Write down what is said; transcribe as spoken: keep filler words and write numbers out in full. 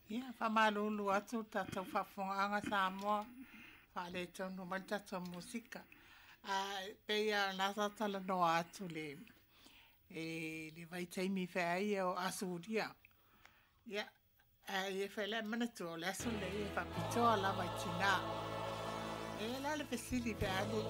Ia, whamalulu atu tātou whafonga Samoa, whale tonu mai tātou musika. Uh, Peia nasa tala noa atu le, e, le vaitaimi whaia o Asuria. Ia, uh, e whaile manatu o le asu le e whapitoa la waitina. E la le pesili pe ale